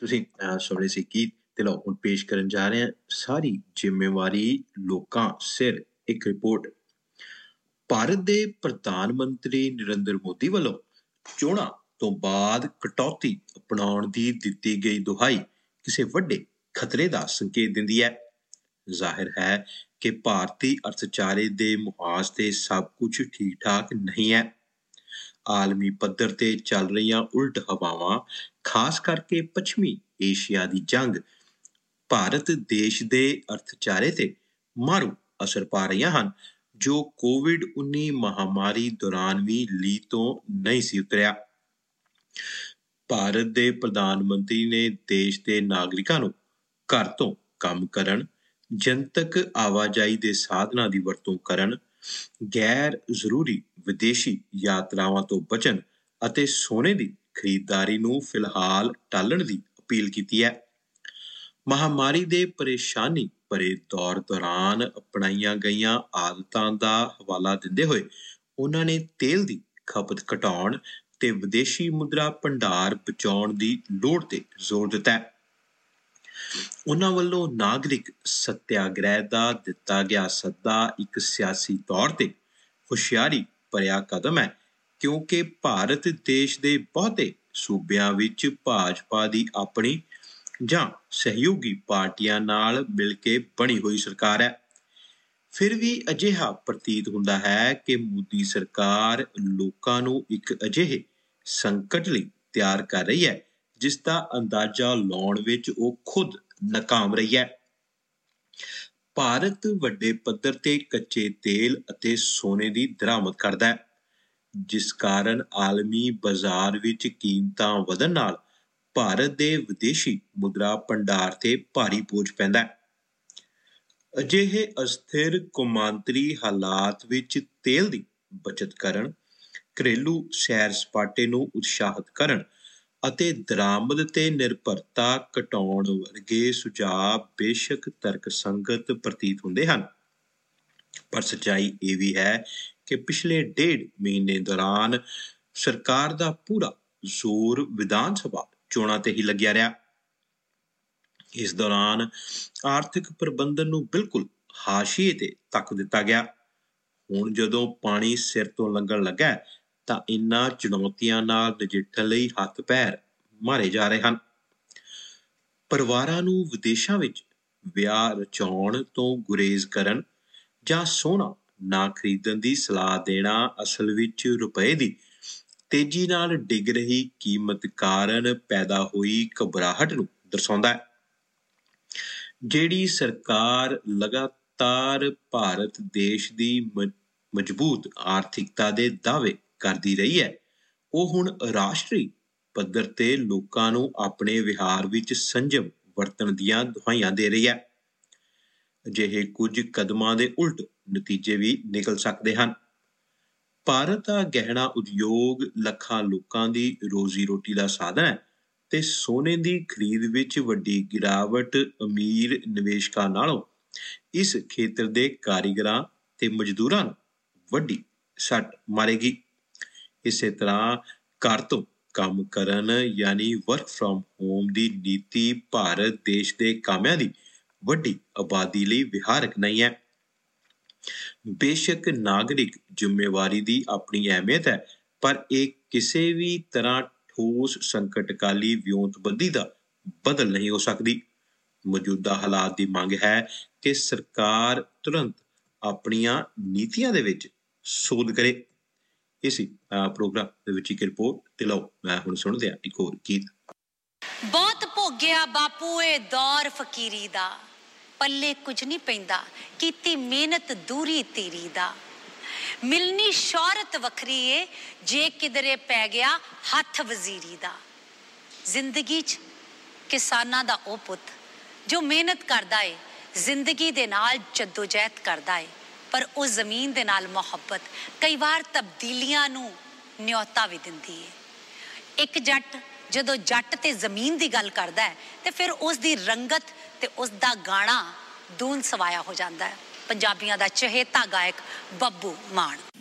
ਤੁਸੀਂ ਸੁਣ ਰਹੇ ਸੀ ਗੀਤ ਤੇ ਲਓ ਹੁਣ ਪੇਸ਼ ਕਰਨ ਜਾ ਰਹੇ ਹਾਂ ਸਾਰੀ ਜ਼ਿੰਮੇਵਾਰੀ ਲੋਕਾਂ ਸਿਰ ਇੱਕ ਰਿਪੋਰਟ। ਭਾਰਤ ਦੇ ਪ੍ਰਧਾਨ ਮੰਤਰੀ ਨਰਿੰਦਰ ਮੋਦੀ ਵੱਲੋਂ ਚੋਣਾਂ ਤੋਂ ਬਾਅਦ ਕਟੌਤੀ ਅਪਣਾਉਣ ਦੀ ਦਿੱਤੀ ਗਈ ਦੁਹਾਈ ਕਿਸੇ ਵੱਡੇ ਖਤਰੇ ਦਾ ਸੰਕੇਤ ਦਿੰਦੀ ਹੈ। ਜ਼ਾਹਿਰ ਹੈ ਕਿ ਭਾਰਤੀ ਅਰਥਚਾਰੇ ਦੇ ਮੁਹਾਜ਼ ਤੇ ਸਭ ਕੁਝ ਠੀਕ ਠਾਕ ਨਹੀਂ ਹੈ। ਆਲਮੀ ਪੱਧਰ ਤੇ ਚੱਲ ਰਹੀਆਂ ਉਲਟ ਹਵਾਵਾਂ, ਖਾਸ ਕਰਕੇ ਪੱਛਮੀ ਏਸ਼ੀਆ ਦੀ ਜੰਗ, ਭਾਰਤ ਦੇਸ਼ ਦੇ ਅਰਥਚਾਰੇ ਤੇ ਮਾਰੂ ਅਸਰ ਪਾ ਰਹੀਆਂ ਹਨ, ਜੋ ਕੋਵਿਡ-19 ਮਹਾਮਾਰੀ ਦੌਰਾਨ ਵੀ ਲੀਹ ਤੋਂ ਨਹੀਂ ਸੀ ਉਤਰਿਆ। ਭਾਰਤ ਦੇ ਪ੍ਰਧਾਨ ਮੰਤਰੀ ਨੇ ਦੇਸ਼ ਦੇ ਨਾਗਰਿਕਾਂ ਨੂੰ ਘਰ ਤੋਂ ਕੰਮ ਕਰਨ, ਜਨਤਕ ਆਵਾਜਾਈ ਦੇ ਸਾਧਨਾਂ ਦੀ ਵਰਤੋਂ ਕਰਨ, ਗੈਰ ਜ਼ਰੂਰੀ ਵਿਦੇਸ਼ੀ ਯਾਤਰਾਵਾਂ ਤੋਂ ਬਚਣ ਅਤੇ ਸੋਨੇ ਦੀ ਖਰੀਦਦਾਰੀ ਨੂੰ ਫਿਲਹਾਲ ਟਾਲਣ ਦੀ ਅਪੀਲ ਕੀਤੀ ਹੈ। ਮਹਾਮਾਰੀ ਦੇ ਪਰੇਸ਼ਾਨੀ ਭਰੇ ਦੌਰ ਦੌਰਾਨ ਅਪਣਾਈਆਂ ਗਈਆਂ ਆਦਤਾਂ ਦਾ ਹਵਾਲਾ ਦਿੰਦੇ ਹੋਏ ਉਹਨਾਂ ਨੇ ਤੇਲ ਦੀ ਖਪਤ ਘਟਾਉਣ ਤੇ ਵਿਦੇਸ਼ੀ ਮੁਦਰਾ ਭੰਡਾਰ ਬਚਾਉਣ ਦੀ ਲੋੜ ਤੇ ਜ਼ੋਰ ਦਿੱਤਾ ਹੈ। ਉਹਨਾਂ ਵੱਲੋਂ ਨਾਗਰਿਕ ਸੱਤਿਆਗ੍ਰਹਿ ਦਾ ਦਿੱਤਾ ਗਿਆ ਸੱਦਾ ਇੱਕ ਸਿਆਸੀ ਤੌਰ ਤੇ ਹੁਸ਼ਿਆਰੀ ਭਰਿਆ ਕਦਮ ਹੈ, ਕਿਉਂਕਿ ਭਾਰਤ ਦੇਸ਼ ਦੇ ਬਹੁਤੇ ਸੂਬਿਆਂ ਵਿੱਚ ਭਾਜਪਾ ਦੀ ਆਪਣੀ ਜਾਂ ਸਹਿਯੋਗੀ ਪਾਰਟੀਆਂ ਨਾਲ ਮਿਲ ਕੇ ਬਣੀ ਹੋਈ ਸਰਕਾਰ ਹੈ। ਫਿਰ ਵੀ ਅਜਿਹਾ ਪ੍ਰਤੀਤ ਹੁੰਦਾ ਹੈ ਕਿ ਮੋਦੀ ਸਰਕਾਰ ਲੋਕਾਂ ਨੂੰ ਇੱਕ ਅਜਿਹੇ ਸੰਕਟ ਲਈ ਤਿਆਰ ਕਰ ਰਹੀ ਹੈ ਜਿਸ ਦਾ ਅੰਦਾਜ਼ਾ ਲਾਉਣ ਵਿੱਚ ਉਹ ਖੁਦ ਨਾਕਾਮ ਰਹੀ ਹੈ। ਭਾਰਤ ਵੱਡੇ ਪੱਧਰ ਤੇ ਕੱਚੇ ਤੇਲ ਅਤੇ ਸੋਨੇ ਦੀ ਦਰਾਮਦ ਕਰਦਾ ਹੈ, ਜਿਸ ਕਾਰਨ ਆਲਮੀ ਬਾਜ਼ਾਰ ਵਿੱਚ ਕੀਮਤਾਂ ਵਧਣ ਨਾਲ ਭਾਰਤ ਦੇ ਵਿਦੇਸ਼ੀ ਮੁਦਰਾ ਭੰਡਾਰ ਤੇ ਭਾਰੀ ਬੋਝ ਪੈਂਦਾ ਹੈ। ਅਜਿਹੇ ਅਸਥਿਰ ਕੌਮਾਂਤਰੀ ਹਾਲਾਤ ਵਿੱਚ ਤੇਲ ਦੀ ਬਚਤ ਕਰਨ, ਘਰੇਲੂ ਸੈਰ ਸਪਾਟੇ ਨੂੰ ਉਤਸ਼ਾਹਿਤ ਕਰਨ ਅਤੇ ਦਰਾਮਦ ਤੇ ਨਿਰਭਰਤਾ ਘਟਾਉਣ ਵਰਗੇ ਸੁਝਾਅ ਬੇਸ਼ੱਕ ਤਰਕਸੰਗਤ ਪ੍ਰਤੀਤ ਹੁੰਦੇ ਹਨ, ਪਰ ਸੱਚਾਈ ਇਹ ਵੀ ਹੈ ਕਿ ਪਿਛਲੇ 1.5 ਮਹੀਨੇ ਦੌਰਾਨ ਸਰਕਾਰ ਦਾ ਪੂਰਾ ਜ਼ੋਰ ਵਿਧਾਨ ਸਭਾ ਚੋਣਾਂ ਤੇ ਹੀ ਲੱਗਿਆ ਰਿਹਾ। ਇਸ ਦੌਰਾਨ ਆਰਥਿਕ ਪ੍ਰਬੰਧਨ ਨੂੰ ਬਿਲਕੁਲ ਹਾਸ਼ੀਏ ਤੇ ਧੱਕ ਦਿੱਤਾ ਗਿਆ। ਹੁਣ ਜਦੋਂ ਪਾਣੀ ਸਿਰ ਤੋਂ ਲੰਘਣ ਲੱਗਾ ਤਾਂ ਇਨ੍ਹਾਂ ਚੁਣੌਤੀਆਂ ਨਾਲ ਨਜਿੱਠਣ ਲਈ ਹੱਥ ਪੈਰ ਮਾਰੇ ਜਾ ਰਹੇ ਹਨ। ਪਰਿਵਾਰਾਂ ਨੂੰ ਵਿਦੇਸ਼ਾਂ ਵਿੱਚ ਵਿਆਹ ਰਚਾਉਣ ਤੋਂ ਗੁਰੇਜ਼ ਕਰਨ ਜਾਂ ਸੋਨਾ ਨਾ ਖਰੀਦਣ ਦੀ ਸਲਾਹ ਦੇਣਾ ਅਸਲ ਵਿੱਚ ਰੁਪਏ ਦੀ ਤੇਜ਼ੀ ਨਾਲ ਡਿੱਗ ਰਹੀ ਕੀਮਤ ਕਾਰਨ ਪੈਦਾ ਹੋਈ ਘਬਰਾਹਟ ਨੂੰ ਦਰਸਾਉਂਦਾ ਹੈ। ਜਿਹੜੀ ਸਰਕਾਰ ਲਗਾਤਾਰ ਭਾਰਤ ਦੇਸ਼ ਦੀ ਮਜ਼ਬੂਤ ਆਰਥਿਕਤਾ ਦੇ ਦਾਅਵੇ ਕਰਦੀ ਰਹੀ ਹੈ, ਉਹ ਹੁਣ ਰਾਸ਼ਟਰੀ ਪੱਧਰ ਤੇ ਲੋਕਾਂ ਨੂੰ ਆਪਣੇ ਵਿਹਾਰ ਵਿੱਚ ਸੰਜਮ ਵਰਤਣ ਦੀਆਂ ਦੁਹਾਈਆਂ ਦੇ ਰਹੀ ਹੈ। ਅਜਿਹੇ ਕੁਝ ਕਦਮਾਂ ਦੇ ਉਲਟ ਨਤੀਜੇ ਵੀ ਨਿਕਲ ਸਕਦੇ ਹਨ। ਭਾਰਤ ਦਾ ਗਹਿਣਾ ਉਦਯੋਗ ਲੱਖਾਂ ਲੋਕਾਂ ਦੀ ਰੋਜ਼ੀ ਰੋਟੀ ਦਾ ਸਾਧਨ ਹੈ ਤੇ ਸੋਨੇ ਦੀ ਖਰੀਦ ਵਿੱਚ ਵੱਡੀ ਗਿਰਾਵਟ ਅਮੀਰ ਨਿਵੇਸ਼ਕਾਂ ਨਾਲੋਂ ਇਸ ਖੇਤਰ ਦੇ ਕਾਰੀਗਰਾਂ ਤੇ ਮਜ਼ਦੂਰਾਂ ਨੂੰ ਵੱਡੀ ਸੱਟ ਮਾਰੇਗੀ। ਇਸੇ ਤਰ੍ਹਾਂ ਘਰ ਤੋਂ ਕੰਮ ਕਰਨ ਯਾਨੀ ਵਰਕ ਫਰਮ ਹੋਮ ਦੀ ਨੀਤੀ ਭਾਰਤ ਦੇਸ਼ ਦੇ ਕਾਮਿਆਂ ਦੀ ਵੱਡੀ ਆਬਾਦੀ ਲਈ ਵਿਹਾਰਕ ਨਹੀਂ ਹੈ। ਬੇਸ਼ੱਕ ਨਾਗਰਿਕ ਜ਼ਿੰਮੇਵਾਰੀ ਦੀ ਆਪਣੀ ਅਹਿਮੀਅਤ ਹੈ, ਪਰ ਇਹ ਕਿਸੇ ਵੀ ਤਰ੍ਹਾਂ ਠੋਸ ਸੰਕਟਕਾਲੀ ਵਿਉਂਤਬੰਦੀ ਦਾ ਬਦਲ ਨਹੀਂ ਹੋ ਸਕਦੀ। ਮੌਜੂਦਾ ਹਾਲਾਤ ਦੀ ਮੰਗ ਹੈ ਕਿ ਸਰਕਾਰ ਤੁਰੰਤ ਆਪਣੀਆਂ ਨੀਤੀਆਂ ਦੇ ਵਿੱਚ ਸੋਧ ਕਰੇ। ਇਸੇ ਪ੍ਰੋਗਰਾਮ ਦੇ ਵਿੱਚ ਇੱਕ ਰਿਪੋਰਟ ਤੇ ਲਓ ਮੈਂ ਹੁਣ ਸੁਣਦੇ ਹਾਂ ਇੱਕ ਹੋਰ ਗੀਤ। ਬਹੁਤ ਭੋਗਿਆ ਬਾਪੂ ਇਹ ਦੌਰ ਫਕੀਰੀ ਦਾ, ਪੱਲੇ ਕੁਝ ਨਹੀਂ ਪੈਂਦਾ ਕੀਤੀ ਮਿਹਨਤ ਦੂਰੀ ਤੇਰੀ ਦਾ। ਮਿਲਣੀ ਸ਼ੌਹਰਤ ਵੱਖਰੀ ਏ ਜੇ ਕਿਧਰੇ ਪੈ ਗਿਆ ਹੱਥ ਵਜ਼ੀਰੀ ਦਾ। ਜ਼ਿੰਦਗੀ 'ਚ ਕਿਸਾਨਾਂ ਦਾ ਉਹ ਪੁੱਤ ਜੋ ਮਿਹਨਤ ਕਰਦਾ ਏ, ਜ਼ਿੰਦਗੀ ਦੇ ਨਾਲ ਜੱਦੋਜਹਿਦ ਕਰਦਾ ਏ, ਪਰ ਉਹ ਜ਼ਮੀਨ ਦੇ ਨਾਲ ਮੁਹੱਬਤ ਕਈ ਵਾਰ ਤਬਦੀਲੀਆਂ ਨੂੰ ਨਿਯੋਤਾ ਵੀ ਦਿੰਦੀ ਏ। ਇੱਕ ਜੱਟ ਜਦੋਂ ਜੱਟ ਤੇ ਜ਼ਮੀਨ ਦੀ ਗੱਲ ਕਰਦਾ ਹੈ ਤੇ ਫਿਰ ਉਸ ਦੀ ਰੰਗਤ ਤੇ ਉਸ ਦਾ ਗਾਣਾ ਦੂਨ ਸਵਾਇਆ ਹੋ ਜਾਂਦਾ ਹੈ। ਪੰਜਾਬੀਆਂ ਦਾ ਚਹੇਤਾ ਗਾਇਕ ਬੱਬੂ ਮਾਨ।